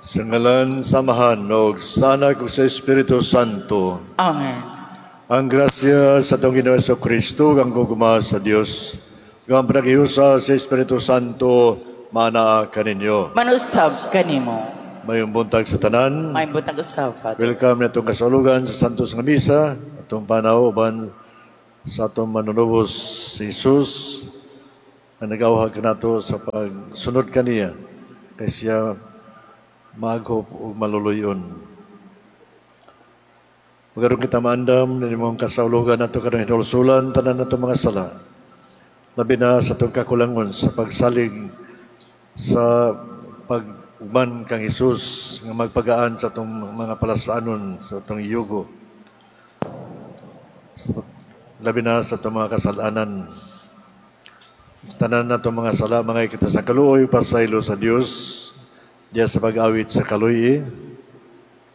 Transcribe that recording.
Sa ngalan, samahan, o sa Anak ug sa Espiritu Santo. Amen. Ang grasya sa itong Ginoong Kristo, ang guguma sa Dios, ang panagihusa sa Espiritu Santo, mana kaninyo. Manusab kanimo. Mayong buntag sa tanan. May butang usab. Welcome na itong kasulugan sa Santos nga Misa, itong panauban sa itong manunubos si Jesus, na nag-awhag nato sa pagsunod kaniya, kay siya maghop o maluluyon. Magaroon kita maandam na mong kasaulogan na ito karong hinulsulan, tanan na ito mga sala. Labi na sa itong kakulangon sa pagsalig sa pag-uban kang Jesus nga magpagaan sa itong mga palasanon sa itong yugo. Labi na sa itong mga kasalanan. Tanan na itong mga sala, mga kita sa kaluoy, pasaylo sa Diyos, diya sa pag-awit sa kaluoy,